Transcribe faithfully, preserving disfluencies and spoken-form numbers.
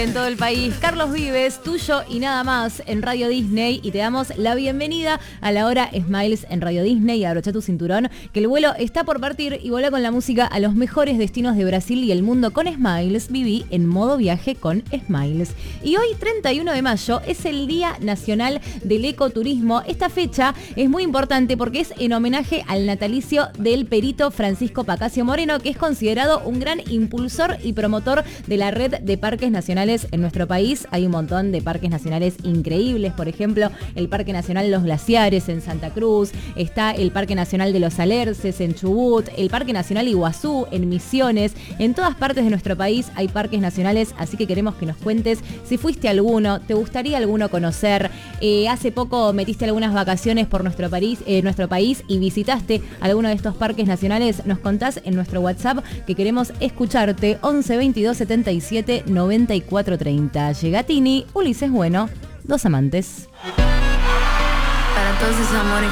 en todo el país. Carlos Vives, tuyo y nada más en Radio Disney. Y te damos la bienvenida a la hora Smiles en Radio Disney. Y abrocha tu cinturón, que el vuelo está por partir y vuela con la música a los mejores destinos de Brasil y el mundo con Smiles. Viví en modo viaje con Smiles. Y hoy, treinta y uno de mayo, es el Día Nacional del Ecoturismo. Esta fecha es muy importante porque es en homenaje al natalicio del perito Francisco Pacasio Moreno, que es considerado un gran impulsor y promotor de la red de parques nacionales en nuestro país. Hay un montón de parques nacionales increíbles, por ejemplo, el Parque Nacional Los Glaciares en Santa Cruz, está el Parque Nacional de los Alerces en Chubut, el Parque Nacional Iguazú en Misiones. En todas partes de nuestro país hay parques nacionales, así que queremos que nos cuentes si fuiste a alguno, te gustaría alguno conocer, eh, hace poco metiste algunas vacaciones por nuestro país, eh, nuestro país y visitaste alguno de estos parques nacionales. Nos contás en nuestro WhatsApp, que queremos escucharte. Once veintidós setenta y siete noventa y cuatro treinta. Llega Tini, Ulises Bueno, dos amantes. Para todos esos amores